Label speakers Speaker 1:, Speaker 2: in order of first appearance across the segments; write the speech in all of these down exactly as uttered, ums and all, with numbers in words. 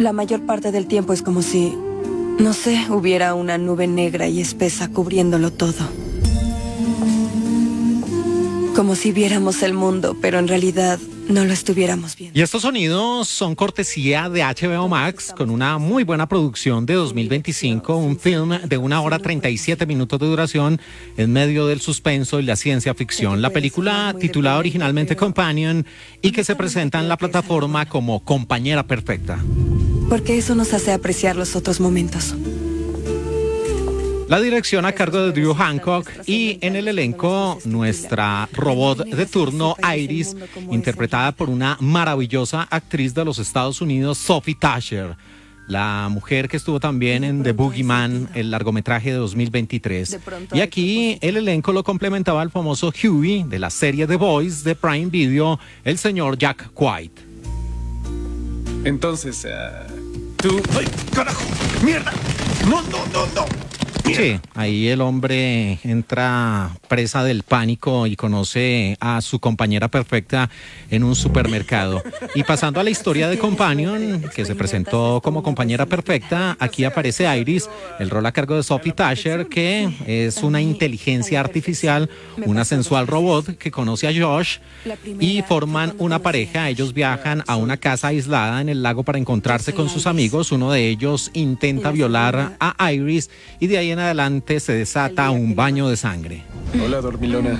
Speaker 1: La mayor parte del tiempo es como si, no sé, hubiera una nube negra y espesa cubriéndolo todo. Como si viéramos el mundo, pero en realidad no lo estuviéramos viendo.
Speaker 2: Y estos sonidos son cortesía de H B O Max, con una muy buena producción de dos mil veinticinco, un film de una hora treinta y siete minutos de duración en medio del suspenso y la ciencia ficción. La película, titulada originalmente Companion, y que se presenta en la plataforma como Compañera Perfecta.
Speaker 1: Porque eso nos hace apreciar los otros momentos.
Speaker 2: La dirección a cargo de Drew Hancock y en el elenco nuestra robot de turno Iris, interpretada por una maravillosa actriz de los Estados Unidos, Sophie Tasher, la mujer que estuvo también en The Boogeyman, el largometraje de dos mil veintitrés. Y aquí el elenco lo complementaba el famoso Huey de la serie The Boys de Prime Video, el señor Jack White.
Speaker 3: Entonces, uh, tú... ¡Ay, carajo! ¡Mierda! ¡No, no, no, no!
Speaker 2: Sí, ahí el hombre entra presa del pánico y conoce a su compañera perfecta en un supermercado. Y pasando a la historia de Companion, que se presentó como compañera perfecta, aquí aparece Iris, el rol a cargo de Sophie Tasher, que es una inteligencia artificial, una sensual robot que conoce a Josh y forman una pareja. Ellos viajan a una casa aislada en el lago para encontrarse con sus amigos. Uno de ellos intenta violar a Iris y de ahí en adelante se desata un baño de sangre.
Speaker 3: Hola, dormilona.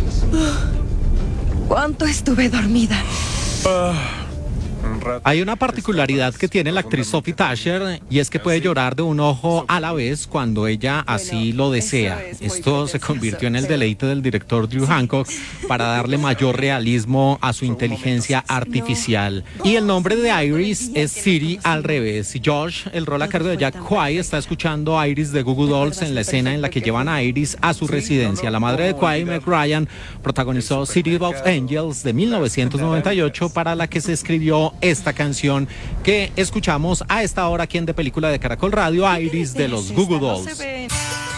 Speaker 1: ¿Cuánto estuve dormida?
Speaker 3: Uh,
Speaker 2: Hay una particularidad que tiene la actriz Sophie Tasher, y es que puede llorar de un ojo a la vez cuando ella así lo desea. Esto se convirtió en el deleite del director Drew Hancock para darle mayor realismo a su inteligencia artificial. Y el nombre de Iris es Siri al revés. Josh, el rol a cargo de Jack White, está escuchando a Iris de Goo Goo Dolls en la escena en la que llevan a Iris a su residencia. La madre de White, Meg Ryan, protagonizó City of Angels de mil novecientos noventa y ocho, para la que se escribió esta canción que escuchamos a esta hora aquí en De Película de Caracol Radio, Iris de los Goo Goo Dolls.